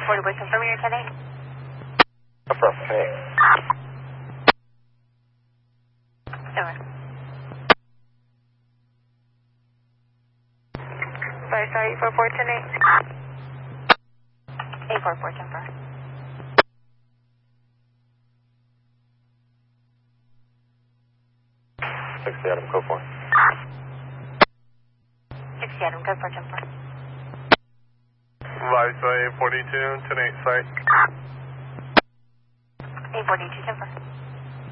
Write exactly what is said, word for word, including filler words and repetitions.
forty-one, confirm your ten eight. Confirm, ten eight. Over. Sorry, sorry, eight four four, ten eight. eight four four, ten four. sixty Adam, code four. sixty Adam, code four, ten four. Vice eight forty-two, ten eight site. eight forty-two, ten four.